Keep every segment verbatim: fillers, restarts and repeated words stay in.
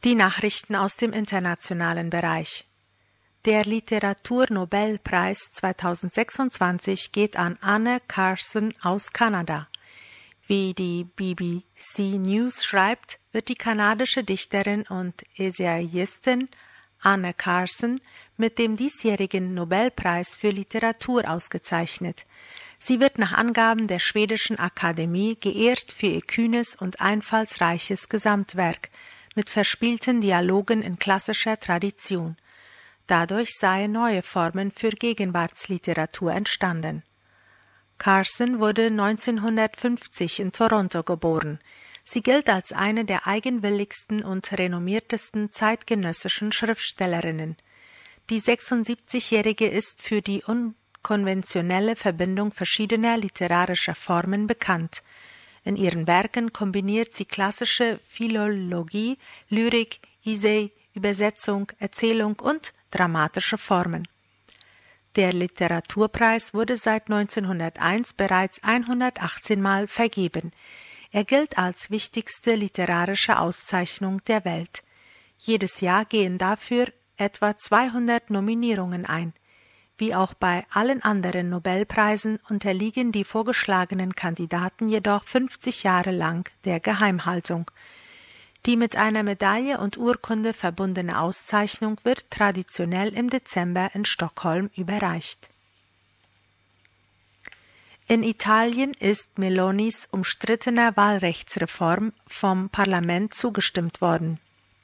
Die Nachrichten aus dem internationalen Bereich. Der Literaturnobelpreis zweitausendsechsundzwanzig geht an Anne Carson aus Kanada. Wie die B B C News schreibt, wird die kanadische Dichterin und Essayistin Anne Carson mit dem diesjährigen Nobelpreis für Literatur ausgezeichnet. Sie wird nach Angaben der schwedischen Akademie geehrt für ihr kühnes und einfallsreiches Gesamtwerk mit verspielten Dialogen in klassischer Tradition. Dadurch seien neue Formen für Gegenwartsliteratur entstanden. Carson wurde neunzehnhundertfünfzig in Toronto geboren. Sie gilt als eine der eigenwilligsten und renommiertesten zeitgenössischen Schriftstellerinnen. Die sechsundsiebzigjährige ist für die unkonventionelle Verbindung verschiedener literarischer Formen bekannt. In ihren Werken kombiniert sie klassische Philologie, Lyrik, Essay, Übersetzung, Erzählung und dramatische Formen. Der Literaturpreis wurde seit neunzehnhunderteins bereits hundertachtzehn Mal vergeben. Er gilt als wichtigste literarische Auszeichnung der Welt. Jedes Jahr gehen dafür etwa zweihundert Nominierungen ein. Wie auch bei allen anderen Nobelpreisen unterliegen die vorgeschlagenen Kandidaten jedoch fünfzig Jahre lang der Geheimhaltung. Die mit einer Medaille und Urkunde verbundene Auszeichnung wird traditionell im Dezember in Stockholm überreicht. In Italien ist Melonis umstrittener Wahlrechtsreform vom Parlament zugestimmt worden.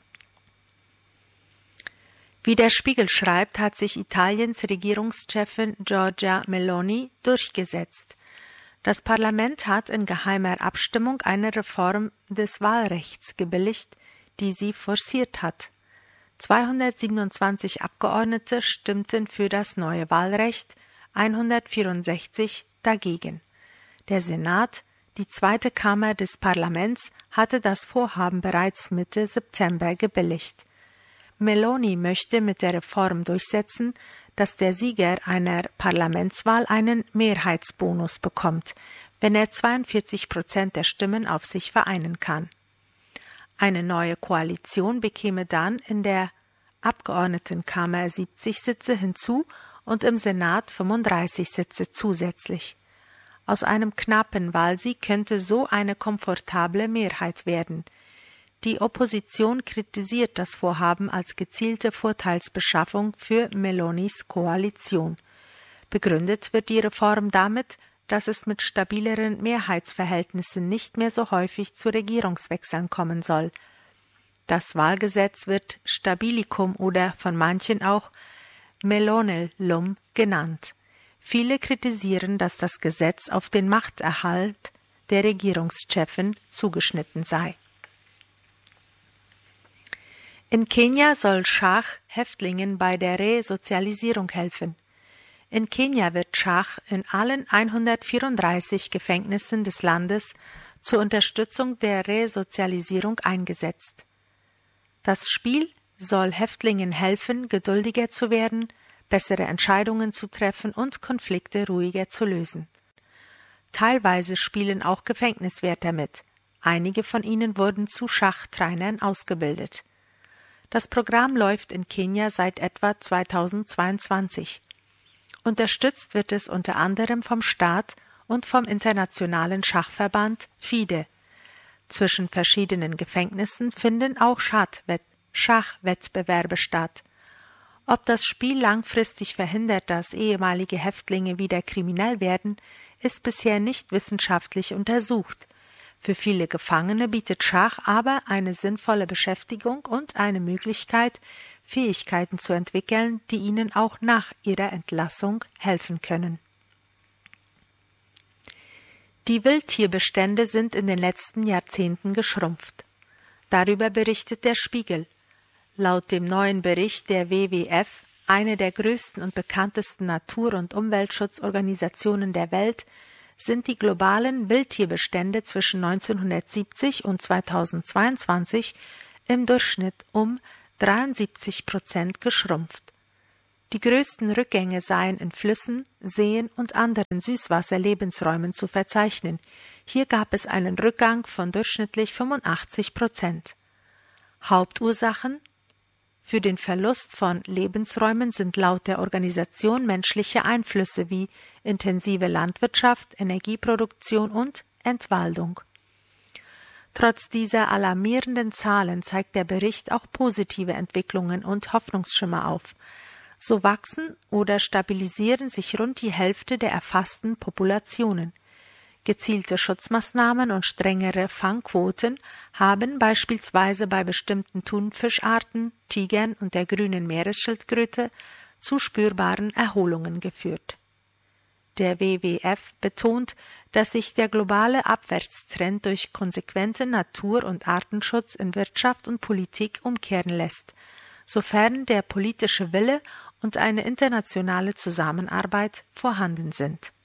Wie der Spiegel schreibt, hat sich Italiens Regierungschefin Giorgia Meloni durchgesetzt. Das Parlament hat in geheimer Abstimmung eine Reform des Wahlrechts gebilligt, die sie forciert hat. zweihundertsiebenundzwanzig Abgeordnete stimmten für das neue Wahlrecht, hundertvierundsechzig dagegen. Der Senat, die zweite Kammer des Parlaments, hatte das Vorhaben bereits Mitte September gebilligt. Meloni möchte mit der Reform durchsetzen, dass der Sieger einer Parlamentswahl einen Mehrheitsbonus bekommt, wenn er zweiundvierzig Prozent der Stimmen auf sich vereinen kann. Eine neue Koalition bekäme dann in der Abgeordnetenkammer siebzig Sitze hinzu und im Senat fünfunddreißig Sitze zusätzlich. Aus einem knappen Wahlsieg könnte so eine komfortable Mehrheit werden. Die Opposition kritisiert das Vorhaben als gezielte Vorteilsbeschaffung für Melonis Koalition. Begründet wird die Reform damit, dass es mit stabileren Mehrheitsverhältnissen nicht mehr so häufig zu Regierungswechseln kommen soll. Das Wahlgesetz wird Stabilicum oder von manchen auch Melonellum genannt. Viele kritisieren, dass das Gesetz auf den Machterhalt der Regierungschefin zugeschnitten sei. In Kenia soll Schach Häftlingen bei der Resozialisierung helfen. In Kenia wird Schach in allen hundertvierunddreißig Gefängnissen des Landes zur Unterstützung der Resozialisierung eingesetzt. Das Spiel soll Häftlingen helfen, geduldiger zu werden, bessere Entscheidungen zu treffen und Konflikte ruhiger zu lösen. Teilweise spielen auch Gefängniswärter mit. Einige von ihnen wurden zu Schachtrainern ausgebildet. Das Programm läuft in Kenia seit etwa zweitausendzweiundzwanzig. Unterstützt wird es unter anderem vom Staat und vom internationalen Schachverband FIDE. Zwischen verschiedenen Gefängnissen finden auch Schachwettbewerbe statt. Ob das Spiel langfristig verhindert, dass ehemalige Häftlinge wieder kriminell werden, ist bisher nicht wissenschaftlich untersucht. Für viele Gefangene bietet Schach aber eine sinnvolle Beschäftigung und eine Möglichkeit, Fähigkeiten zu entwickeln, die ihnen auch nach ihrer Entlassung helfen können. Die Wildtierbestände sind in den letzten Jahrzehnten geschrumpft. Darüber berichtet der Spiegel. Laut dem neuen Bericht der W W F, eine der größten und bekanntesten Natur- und Umweltschutzorganisationen der Welt, sind die globalen Wildtierbestände zwischen neunzehnhundertsiebzig und zweitausendzweiundzwanzig im Durchschnitt um dreiundsiebzig Prozent geschrumpft. Die größten Rückgänge seien in Flüssen, Seen und anderen Süßwasserlebensräumen zu verzeichnen. Hier gab es einen Rückgang von durchschnittlich fünfundachtzig Prozent. Hauptursachen für den Verlust von Lebensräumen sind laut der Organisation menschliche Einflüsse wie intensive Landwirtschaft, Energieproduktion und Entwaldung. Trotz dieser alarmierenden Zahlen zeigt der Bericht auch positive Entwicklungen und Hoffnungsschimmer auf. So wachsen oder stabilisieren sich rund die Hälfte der erfassten Populationen. Gezielte Schutzmaßnahmen und strengere Fangquoten haben beispielsweise bei bestimmten Thunfischarten, Tigern und der grünen Meeresschildkröte zu spürbaren Erholungen geführt. Der W W F betont, dass sich der globale Abwärtstrend durch konsequenten Natur- und Artenschutz in Wirtschaft und Politik umkehren lässt, sofern der politische Wille und eine internationale Zusammenarbeit vorhanden sind.